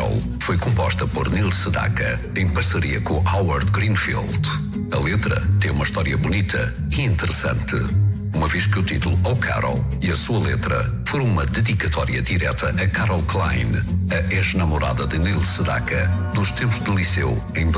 Carol foi composta por Neil Sedaka em parceria com Howard Greenfield. A letra tem uma história bonita e interessante, uma vez que o título Oh Carol e a sua letra foram uma dedicatória direta a Carol Klein, a ex-namorada de Neil Sedaka, dos tempos de liceu em